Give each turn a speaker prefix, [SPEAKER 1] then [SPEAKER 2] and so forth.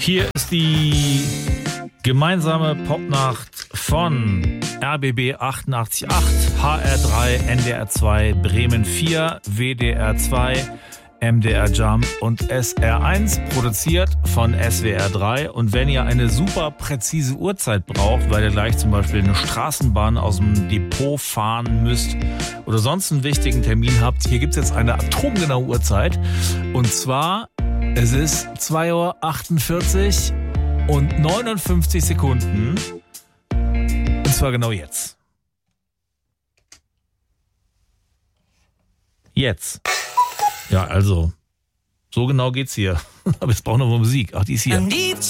[SPEAKER 1] Hier ist die gemeinsame Popnacht von RBB 88.8, HR3, NDR 2, Bremen 4, WDR 2, MDR Jump und SR1, produziert von SWR 3. Und wenn ihr eine super präzise Uhrzeit braucht, weil ihr gleich zum Beispiel eine Straßenbahn aus dem Depot fahren müsst oder sonst einen wichtigen Termin habt, hier gibt es jetzt eine atomgenaue Uhrzeit. Und zwar, es ist 2:48 Uhr und 59 Sekunden. Und zwar genau jetzt. Jetzt. Ja, also, so genau geht's hier. Aber jetzt brauchen wir noch Musik. Ach, die ist hier.